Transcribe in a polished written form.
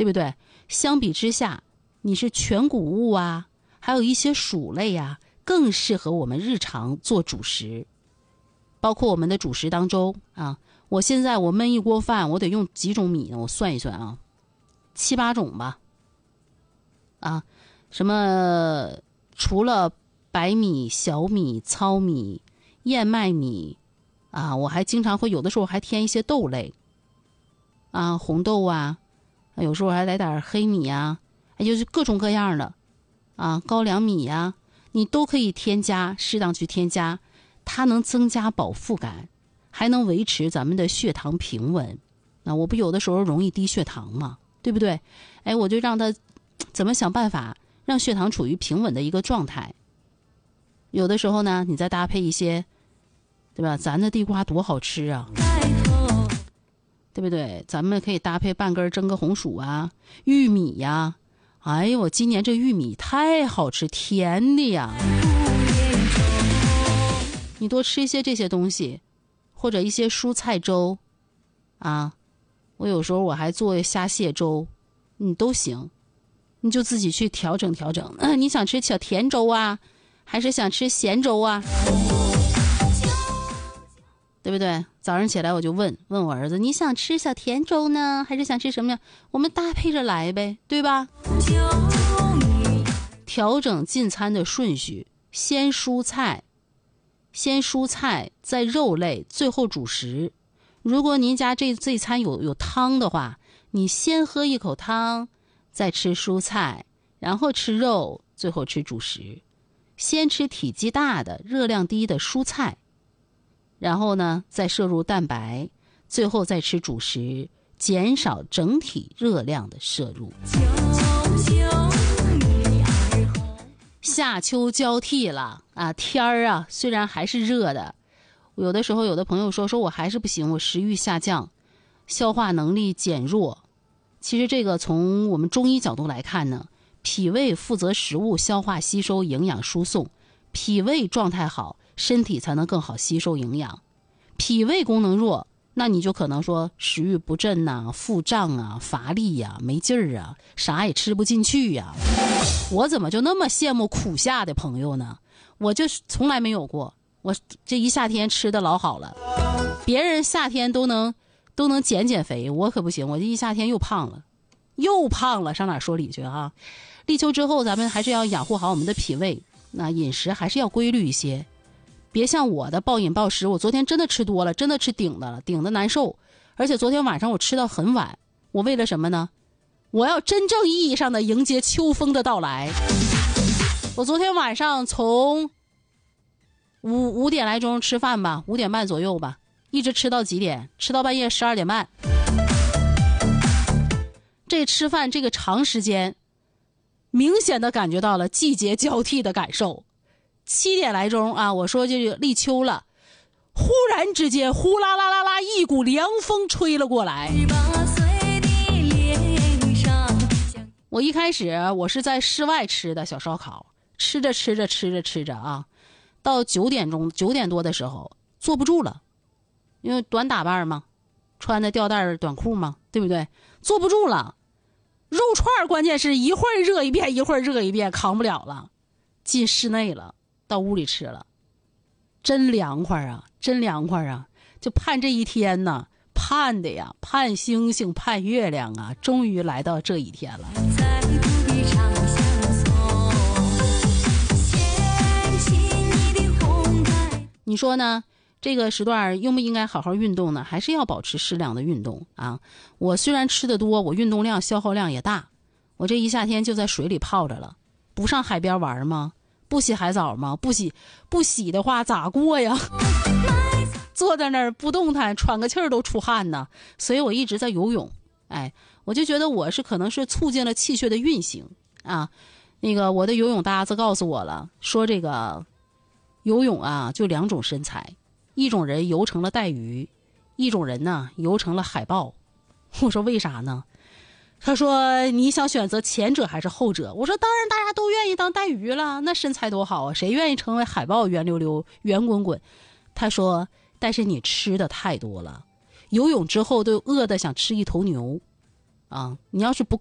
对不对？相比之下，你是全谷物啊，还有一些薯类啊，更适合我们日常做主食。包括我们的主食当中啊，我现在我焖一锅饭，我得用几种米呢？我算一算啊，7、8种吧。啊，什么除了白米、小米、糙米、燕麦米啊，我还经常会有的时候还添一些豆类啊，红豆啊，有时候还来点黑米啊，就是各种各样的啊，高粱米啊，你都可以添加，适当去添加，它能增加饱腹感，还能维持咱们的血糖平稳。那我不有的时候容易低血糖嘛，对不对？哎，我就让它怎么想办法让血糖处于平稳的一个状态。有的时候呢，你再搭配一些，对吧？咱的地瓜多好吃啊，对不对？咱们可以搭配半根蒸个红薯啊，玉米呀。哎呦，我今年这玉米太好吃，甜的呀。你多吃一些这些东西，或者一些蔬菜粥啊。我有时候我还做虾蟹粥，你都行。你就自己去调整调整。你想吃小甜粥啊，还是想吃咸粥啊？对不对？早上起来我就问我儿子，你想吃小甜粥呢，还是想吃什么呀？我们搭配着来呗，对吧？调整进餐的顺序，先蔬菜，再肉类，最后主食。如果您家这餐有汤的话，你先喝一口汤，再吃蔬菜，然后吃肉，最后吃主食。先吃体积大的、热量低的蔬菜，然后呢再摄入蛋白，最后再吃主食，减少整体热量的摄入。夏秋交替了啊，天儿啊虽然还是热的，有的时候有的朋友说我还是不行，我食欲下降，消化能力减弱。其实这个从我们中医角度来看呢，脾胃负责食物消化吸收营养输送，脾胃状态好，身体才能更好吸收营养。脾胃功能弱，那你就可能说食欲不振啊，腹胀啊，乏力啊，没劲儿啊，啥也吃不进去呀。我怎么就那么羡慕苦夏的朋友呢？我就从来没有过，我这一夏天吃的老好了，别人夏天都能减肥，我可不行，我这一夏天又胖了，上哪说理去啊？立秋之后咱们还是要养护好我们的脾胃，那饮食还是要规律一些，别像我的暴饮暴食，我昨天真的吃多了，真的吃顶的难受，而且昨天晚上我吃到很晚，我为了什么呢？我要真正意义上的迎接秋风的到来。我昨天晚上从5点来钟吃饭吧，5点半左右吧，一直吃到几点？吃到半夜12点半。这吃饭这个长时间，明显的感觉到了季节交替的感受。7点来钟啊，我说这立秋了，忽然之间呼啦啦啦啦一股凉风吹了过来。我一开始我是在室外吃的小烧烤，吃着啊，到9点多的时候坐不住了，因为短打扮嘛，穿的吊带短裤嘛，对不对？坐不住了，肉串关键是一会儿热一遍，扛不了了，进室内了，到屋里吃了，真凉快啊，就盼这一天呢，盼的呀，盼星星盼月亮啊，终于来到这一天了。你说呢？这个时段应不应该好好运动呢？还是要保持适量的运动啊？我虽然吃得多，我运动量消耗量也大，我这一夏天就在水里泡着了，不上海边玩吗？不洗海澡吗？不洗的话咋过呀？坐在那儿不动弹，喘个气儿都出汗呢。所以我一直在游泳。哎，我就觉得我是可能是促进了气血的运行啊。那个我的游泳搭子告诉我了，说这个游泳啊就2种身材，一种人游成了带鱼，一种人呢游成了海豹。我说为啥呢？他说你想选择前者还是后者？我说当然大家都愿意当带鱼了，那身材多好啊，谁愿意成为海豹圆溜溜圆滚滚？他说但是你吃的太多了，游泳之后都饿得想吃一头牛啊！你要是不